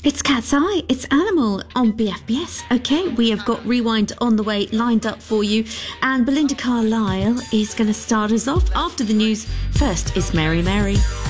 It's Cat's Eye, it's Animal on BFBS. Okay, we have got Rewind on the way lined up for you, and Belinda Carlisle is going to start us off after the news. First is Mary Mary.